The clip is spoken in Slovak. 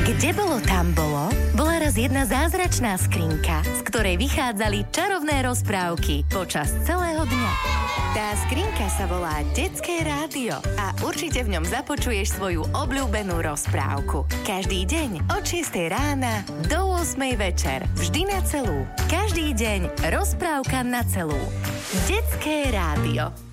Kde bolo, tam bolo? Bola raz jedna zázračná skrinka, z ktorej vychádzali čarovné rozprávky počas celého dňa. Tá skrinka sa volá Detské rádio a určite v ňom započuješ svoju obľúbenú rozprávku. Každý deň od 6 rána do 8 večer. Vždy na celú. Každý deň rozprávka na celú. Detské rádio.